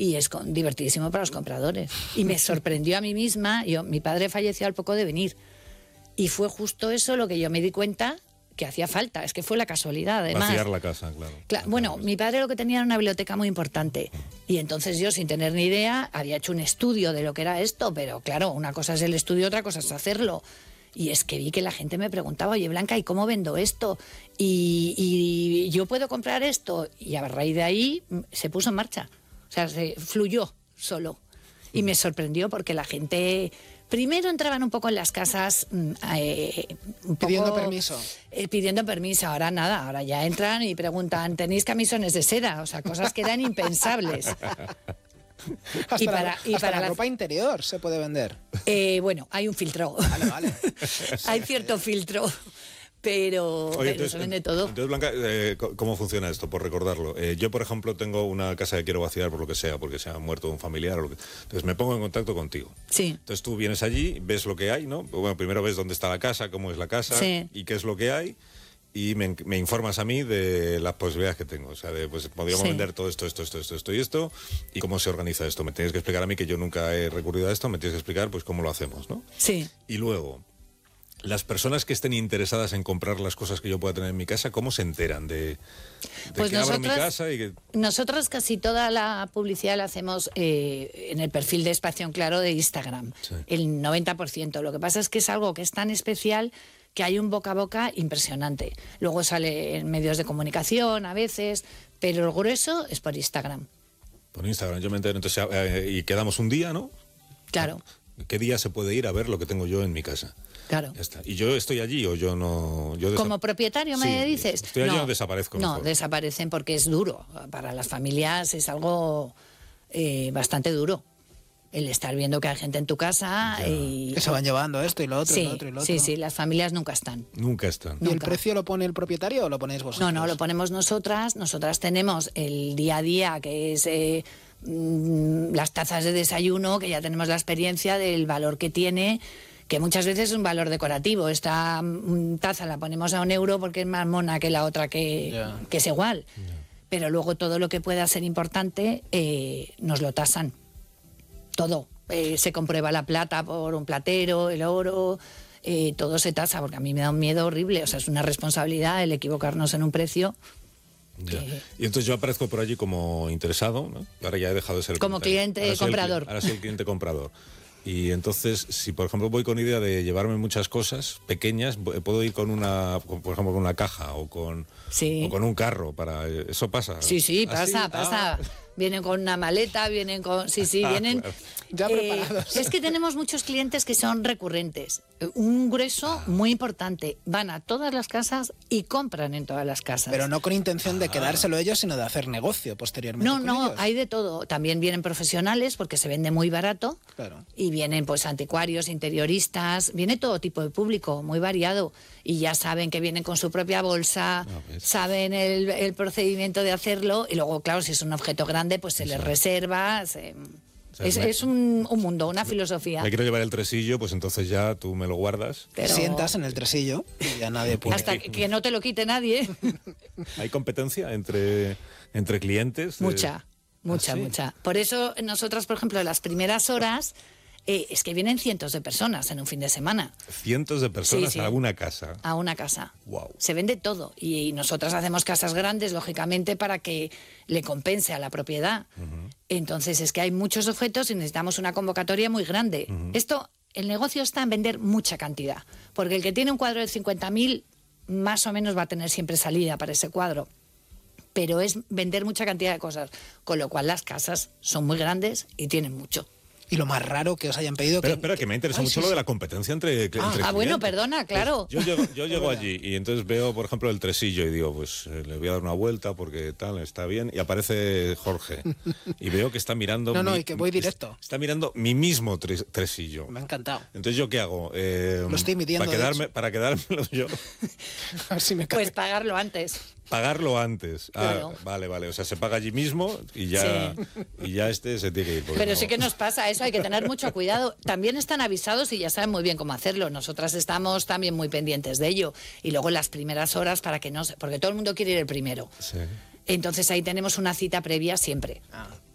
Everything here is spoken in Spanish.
Y es divertidísimo para los compradores. Y me sorprendió a mí misma. Mi padre falleció al poco de venir. Y fue justo eso lo que yo me di cuenta que hacía falta. Es que fue la casualidad, además. Vaciar la casa, claro. Bueno, mi padre lo que tenía era una biblioteca muy importante. Y entonces yo, sin tener ni idea, había hecho un estudio de lo que era esto. Pero claro, una cosa es el estudio, otra cosa es hacerlo. Y es que vi que la gente me preguntaba, oye, Blanca, ¿y cómo vendo esto? ¿Y yo puedo comprar esto? Y a raíz de ahí se puso en marcha. O sea, se fluyó solo. Y me sorprendió porque la gente... Primero entraban un poco en las casas... pidiendo permiso. Pidiendo permiso. Ahora nada, ahora ya entran y preguntan, ¿tenéis camisones de seda? O sea, cosas que eran impensables. Hasta la ropa interior se puede vender. Bueno, hay un filtro. Vale. Hay cierto filtro. Pero se vende todo. Entonces, Blanca, ¿cómo funciona esto? Por recordarlo. Yo, por ejemplo, tengo una casa que quiero vaciar por lo que sea, porque se ha muerto un familiar o lo que... Entonces me pongo en contacto contigo. Sí. Entonces tú vienes allí, ves lo que hay, ¿no? Bueno, primero ves dónde está la casa, cómo es la casa y qué es lo que hay. Y me informas a mí de las posibilidades que tengo. O sea, pues podríamos vender todo esto y esto. Y cómo se organiza esto. Me tienes que explicar a mí, que yo nunca he recurrido a esto, me tienes que explicar pues cómo lo hacemos, ¿no? Sí. Y luego... Las personas que estén interesadas en comprar las cosas que yo pueda tener en mi casa, ¿cómo se enteran de pues que abro mi casa? Nosotros casi toda la publicidad la hacemos en el perfil de Espacio en Claro de Instagram, el 90%. Lo que pasa es que es algo que es tan especial que hay un boca a boca impresionante. Luego sale en medios de comunicación a veces, pero el grueso es por Instagram. Por Instagram, yo me entero. Entonces, y quedamos un día, ¿no? Claro. ¿Qué día se puede ir a ver lo que tengo yo en mi casa? Claro. Ya está. ¿Y yo estoy allí o yo no...? ¿Como propietario me dices? ¿Estoy allí o desaparezco? No, mejor? Desaparecen porque es duro. Para las familias es algo bastante duro. El estar viendo que hay gente en tu casa y... Que se van llevando esto y lo otro, y lo otro y lo otro. Sí, las familias nunca están. Nunca están. ¿Y el precio lo pone el propietario o lo ponéis vosotros? No, lo ponemos nosotras. Nosotras tenemos el día a día, que es... las tazas de desayuno, que ya tenemos la experiencia del valor que tiene, que muchas veces es un valor decorativo. Esta taza la ponemos a €1 porque es más mona que la otra que es igual. Pero luego todo lo que pueda ser importante nos lo tasan. Todo. Se comprueba la plata por un platero, el oro, todo se tasa, porque a mí me da un miedo horrible. O sea, es una responsabilidad el equivocarnos en un precio. Y entonces yo aparezco por allí como interesado, ¿no? Ahora ya he dejado de ser como cliente comprador. Ahora soy el cliente comprador. Y entonces, si por ejemplo voy con idea de llevarme muchas cosas pequeñas, puedo ir con por ejemplo, con una caja o con un carro para... ¿Eso pasa? Sí, pasa. Vienen con una maleta, vienen con... vienen... Claro. Ya preparados. Es que tenemos muchos clientes que son recurrentes. Un grueso muy importante. Van a todas las casas y compran en todas las casas. Pero no con intención de quedárselo ellos, sino de hacer negocio posteriormente. No, hay de todo. También vienen profesionales porque se vende muy barato. Claro. Y vienen pues anticuarios, interioristas, viene todo tipo de público, muy variado. Y ya saben que vienen con su propia bolsa, saben el procedimiento de hacerlo. Y luego, claro, si es un objeto grande, pues se les reserva. Es un mundo, una filosofía. Me quiero llevar el tresillo, pues entonces ya tú me lo guardas. Te sientas en el tresillo y ya nadie puede. Hasta que no te lo quite nadie. ¿Hay competencia entre clientes? Mucha. Por eso nosotras, por ejemplo, las primeras horas... es que vienen cientos de personas en un fin de semana. ¿Cientos de personas a una casa? A una casa. Wow. Se vende todo. Y nosotras hacemos casas grandes, lógicamente, para que le compense a la propiedad. Entonces, es que hay muchos objetos y necesitamos una convocatoria muy grande. El negocio está en vender mucha cantidad. Porque el que tiene un cuadro de 50.000, más o menos va a tener siempre salida para ese cuadro. Pero es vender mucha cantidad de cosas. Con lo cual, las casas son muy grandes y tienen mucho. Y lo más raro que os hayan pedido... Pero espera, que me interesa mucho lo de la competencia entre clientes. Bueno, perdona, claro. Pues yo llego allí y entonces veo, por ejemplo, el tresillo y digo, pues le voy a dar una vuelta porque tal, está bien. Y aparece Jorge y veo que está mirando... y que voy directo. Está mirando mi mismo tresillo. Me ha encantado. Entonces, ¿yo qué hago? Lo estoy midiendo, para quedármelo yo. A ver si me cabe. Pues pagarlo antes. Pagarlo antes. Claro. Vale. O sea, se paga allí mismo y ya se tiene que ir. Pero sí que nos pasa eso, hay que tener mucho cuidado. También están avisados y ya saben muy bien cómo hacerlo. Nosotras estamos también muy pendientes de ello. Y luego en las primeras horas para que no... Porque todo el mundo quiere ir el primero. Sí. Entonces ahí tenemos una cita previa siempre.